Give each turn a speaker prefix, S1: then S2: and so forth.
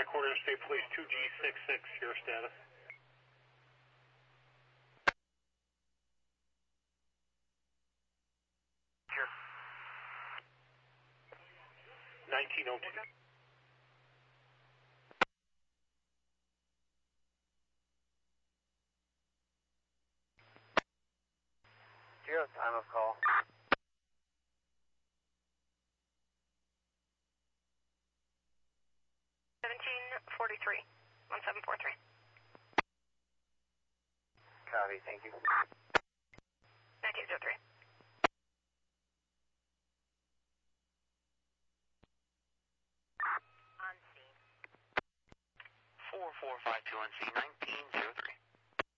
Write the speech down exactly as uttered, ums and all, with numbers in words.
S1: Accord Interstate Police two G six six, your status.
S2: Here.
S1: nineteen oh two.
S2: Zero time of call.
S3: seventeen forty-three, one seven four three.
S2: Copy, thank you.
S3: nineteen oh three.
S4: On scene. four four five two on scene, nineteen